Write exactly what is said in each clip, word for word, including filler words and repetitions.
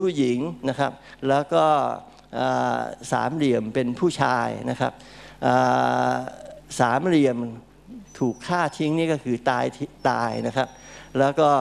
ผู้หญิงนะครับแล้วก็สามเหลี่ยมเป็นผู้ชายนะครับสามเหลี่ยมถูกฆ่าทิ้งนี่ก็คือตายตายนะครับแล้วก็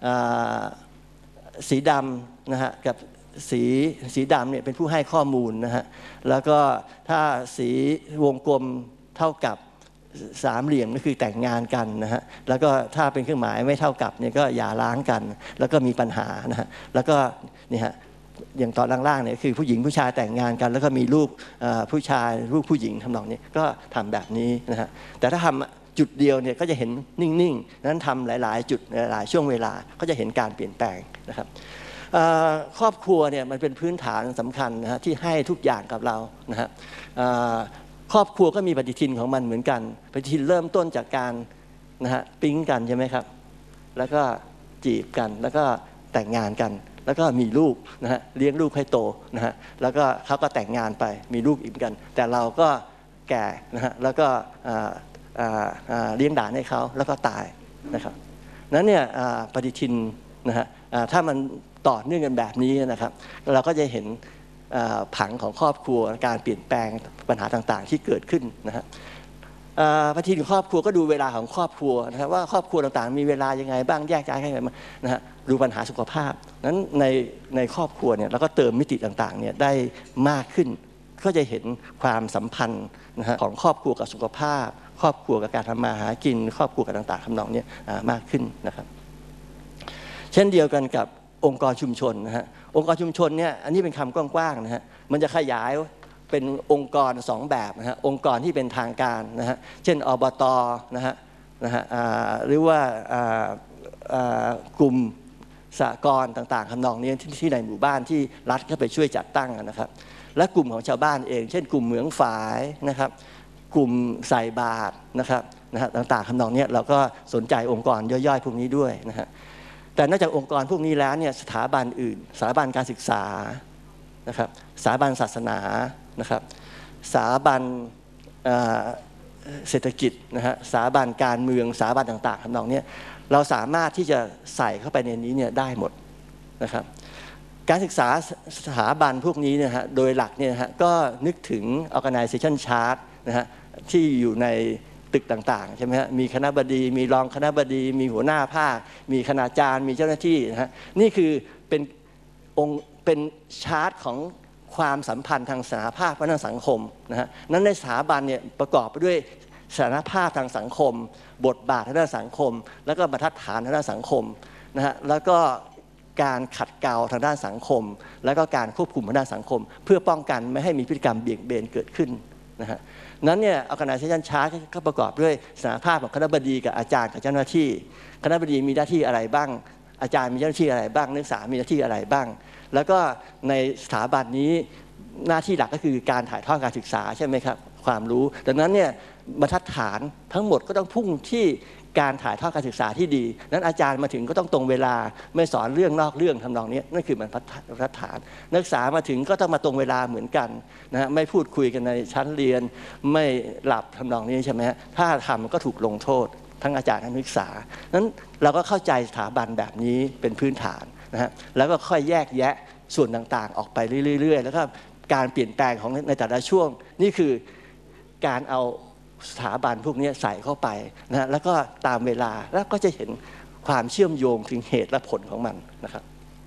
สีดำนะฮะกับสีสีดำเนี่ยเป็นผู้ให้ข้อมูลนะฮะแล้วก็ถ้าสีวงกลมเท่ากับสามเหลี่ยมก็คือแต่งงานกันนะฮะแล้วก็ถ้าเป็นเครื่องหมายไม่เท่ากับเนี่ยก็หย่าร้างกันแล้วก็มีปัญหานะฮะแล้วก็นี่ฮะอย่างตอนล่างๆเนี่ยคือผู้หญิงผู้ชายแต่งงานกันแล้วก็มีลูกผู้ชายลูกผู้หญิงทำนองนี้ก็ทำแบบนี้นะฮะแต่ถ้าทำจุดเดียวเนี่ยก็จะเห็นนิ่งๆนั้นทำหลายๆจุดหลายๆช่วงเวลาก็จะเห็นการเปลี่ยนแปลงนะครับครอบครัวเนี่ยมันเป็นพื้นฐานสำคัญนะฮะที่ให้ทุกอย่างกับเรานะฮะครอบครัวก็มีปฏิทินของมันเหมือนกันปฏิทินเริ่มต้นจากการนะฮะปิ๊งกันใช่ไหมครับแล้วก็จีบกันแล้วก็แต่งงานกันแล้วก็มีลูกนะฮะเลี้ยงลูกให้โตนะฮะแล้วก็เขาก็แต่งงานไปมีลูกอีกกันแต่เราก็แก่นะฮะแล้วก็เลี้ยงหลานให้เขาแล้วก็ตายนะครับนั้นเนี่ยปฏิทินนะฮะถ้ามันต่อเนื่องกันแบบนี้นะครับเราก็จะเห็นผังของครอบครัวการเปลี่ยนแปลงปัญหาต่างๆที่เกิดขึ้นนะฮะปฏิทินของครอบครัวก็ดูเวลาของครอบครัวนะครับว่าครอบครัวต่างๆมีเวลายังไงบ้างแยกย้ายกันมานะฮะดูปัญหาสุขภาพนั้นในในครอบครัวเนี่ยเราก็เติมมิติต่างๆเนี่ยได้มากขึ้นก็จะเห็นความสัมพันธ์นะฮะของครอบครัวกับสุขภาพครอบครัวกับการทำมาหากินครอบครัวกับต่างๆทำนองนี้มากขึ้นนะครับเช่นเดียวกันกับองค์กรชุมชนนะฮะองค์กรชุมชนเนี่ยอันนี้เป็นคำกว้างๆนะฮะมันจะขยายเป็นองค์กรสองแบบนะฮะองค์กรที่เป็นทางการนะฮะเช่นอบต.นะฮะนะฮะหรือว่ากลุ่มสหกรณ์ต่างๆทำนองนี้ที่ในหมู่บ้านที่รัฐก็ไปช่วยจัดตั้งนะครับและกลุ่มของชาวบ้านเองเช่นกลุ่มเหมืองฝายนะครับกลุ่มใส่บาตรนะครับนะฮะต่างๆทำนองนี้เราก็สนใจองค์กรย่อยๆพวกนี้ด้วยนะฮะแต่นอกจากองค์กรพวกนี้แล้วเนี่ยสถาบันอื่นสถาบันการศึกษานะครับสถาบันศาสนานะครับสถาบันเศรษฐกิจนะฮะสถาบันการเมืองสถาบันต่างๆทำนองนี้เราสามารถที่จะใส่เข้าไปในนี้เนี่ยได้หมดนะครับการศึกษาสถาบันพวกนี้นะฮะโดยหลักเนี่ยฮะก็นึกถึง organization chart นะฮะที่อยู่ในตึกต่างๆใช่ไหมฮะมีคณบดีมีรองคณบดีมีหัวหน้าภาคมีคณาจารย์มีเจ้าหน้าที่นะฮะนี่คือเป็นองค์เป็นชาร์ตของความสัมพันธ์ทางสถาภาพทางสังคมนะฮะนั้นในสถาบันเนี่ยประกอบไปด้วยสถานภาพทางสังคมบทบาททางด้านสังคมแล้วก็บรรทัดฐานทางด้านสังคมนะฮะแล้วก็การขัดเกลาทางด้านสังคมแล้วก็การควบคุมทางด้านสังคมเพื่อป้องกันไม่ให้มีพฤติกรรมเบี่ยงเบนเกิดขึ้นนะฮะนั้นเนี่ย organization chart ก็ประกอบด้วยสถานภาพของคณบดีกับอาจารย์กับเจ้าหน้าที่คณบดีมีหน้าที่อะไรบ้างอาจารย์มีหน้าที่อะไรบ้างนักศึกษามีหน้าที่อะไรบ้างแล้วก็ในสถาบันนี้หน้าที่หลักก็คือการถ่ายทอดการศึกษาใช่ไหมครับความรู้ดังนั้นเนี่ยบรรทัดฐานทั้งหมดก็ต้องพุ่งที่การถ่ายทอดการศึกษาที่ดีนั้นอาจารย์มาถึงก็ต้องตรงเวลาไม่สอนเรื่องนอกเรื่องทำนองนี้นั่นคือบรรทัดฐานนักศึกษามาถึงก็ต้องมาตรงเวลาเหมือนกันนะฮะไม่พูดคุยกันในชั้นเรียนไม่หลับทำนองนี้ใช่ไหมฮะถ้าทำก็ถูกลงโทษทั้งอาจารย์ทั้งนักศึกษานั้นเราก็เข้าใจสถาบันแบบนี้เป็นพื้นฐานนะฮะแล้วก็ค่อยแยกแยะส่วนต่างๆออกไปเรื่อยๆแล้วก็การเปลี่ยนแปลงของในแต่ละช่วงนี่คือการเอาสถาบันพวกนี้ใส่เข้าไปนะแล้วก็ตามเวลาแล้วก็จะเห็นความเชื่อมโยงถึงเหตุและผลของมันนะครับ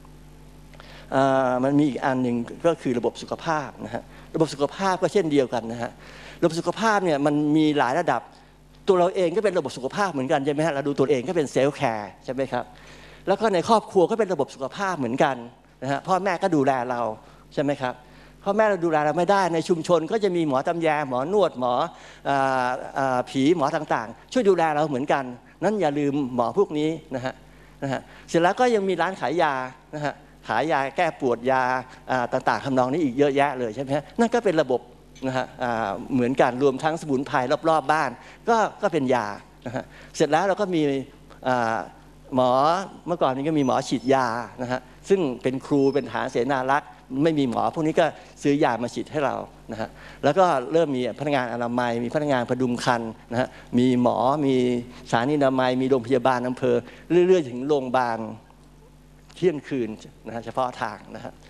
มันมีอีกอันหนึ่งก็คือระบบสุขภาพนะฮะระบบสุขภาพก็เช่นเดียวกันนะฮะระบบสุขภาพเนี่ยมันมีหลายระดับตัวเราเองก็เป็นระบบสุขภาพเหมือนกันใช่ไหมฮะเราดูตัวเองก็เป็นเซลล์แคร์ใช่ไหมครับแล้วก็ในครอบครัวก็เป็นระบบสุขภาพเหมือนกันนะฮะพ่อแม่ก็ดูแลเราใช่ไหมครับพ่อแม่เราดูแลเราไม่ได้ในชุมชนก็จะมีหมอตำแยหมอนวดหมอผีหมอต่างๆช่วยดูแลเราเหมือนกันนั้นอย่าลืมหมอพวกนี้นะฮะนะฮะเสร็จแล้วก็ยังมีร้านขายยานะฮะขายยาแก้ปวดยาต่างๆทำนองนี้อีกเยอะแยะเลยใช่ไหมฮะนั่นก็เป็นระบบนะฮะเหมือนกันรวมทั้งสมุนไพรรอบๆบ้านก็ก็เป็นยานะฮะเสร็จแล้วเราก็มีหมอเมื่อก่อนนี้ก็มีหมอฉีดยานะฮะซึ่งเป็นครูเป็นทหารเสนารักษ์ไม่มีหมอพวกนี้ก็ซื้อยามาฉีดให้เรานะฮะแล้วก็เริ่มมีพนักงานอนามัยมีพนักงานพดุงครรภ์นะฮะมีหมอมีสถานีอนามัยมีโรงพยาบาลอำเภอเรื่อยๆถึงโรงพยาบาลเที่ยงคืนนะฮะเฉพาะทางนะฮะ